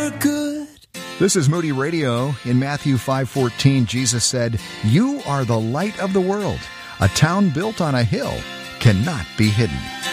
for good. This is Moody Radio. In Matthew 5:14, Jesus said, "You are the light of the world. A town built on a hill cannot be hidden."